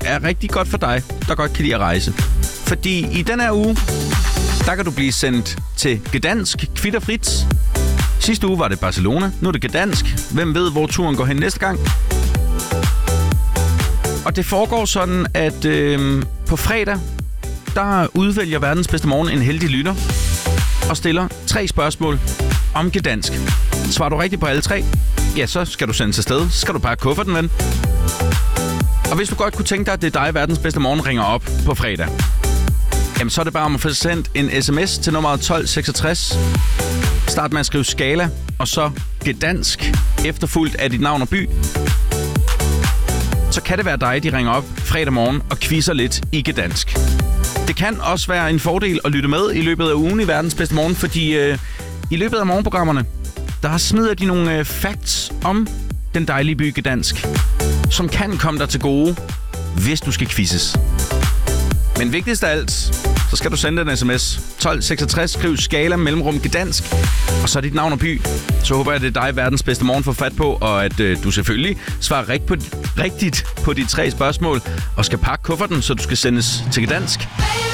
er rigtig godt for dig, der godt kan lide at rejse. Fordi i den her uge, der kan du blive sendt til Gdansk kvitterfrit. Sidste uge var det Barcelona, nu er det Gdansk. Hvem ved, hvor turen går hen næste gang? Og det foregår sådan, at på fredag, der udvælger verdens bedste morgen en heldig lytter og stiller 3 spørgsmål om Gdansk. Svarer du rigtigt på alle 3, ja, så skal du sendes afsted. Så skal du bare kufferten, ven. Og hvis du godt kunne tænke dig, at det er dig, verdens bedste morgen, ringer op på fredag, jamen så er det bare om at få sendt en sms til nummeret 1266. Start med at skrive skala, og så Gdansk, efterfulgt af dit navn og by. Så kan det være dig, de ringer op fredag morgen og quizzer lidt i Gdansk. Det kan også være en fordel at lytte med i løbet af ugen i verdens bedste morgen, fordi i løbet af morgenprogrammerne, der smider de nogle facts om den dejlige by Gdansk, som kan komme dig til gode, hvis du skal quizzes. Men vigtigst af alt, så skal du sende en sms 1266, skriv skala mellemrum Gdansk, og så dit navn og by. Så håber jeg, at det er dig, verdens bedste morgen, får fat på, og at du selvfølgelig svarer rigtigt på de 3 spørgsmål, og skal pakke kufferten, så du skal sendes til Gdansk.